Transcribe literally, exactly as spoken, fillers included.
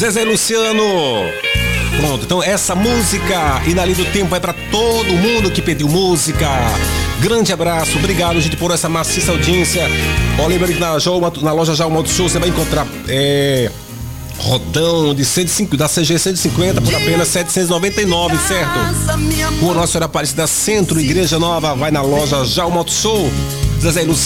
Zezé e Luciano. Pronto, então essa música e na linha do tempo é pra todo mundo que pediu música. Grande abraço, obrigado, gente, por essa maciça audiência. Ó, lembrando que na, na loja Já o Moto Show você vai encontrar é, rodão de cento e cinco, da C G cento e cinquenta por apenas setecentos e noventa e nove, certo? Rua Nossa Senhora Aparecida Centro, Igreja Nova, vai na loja Já o Moto Show. Zezé e Luciano.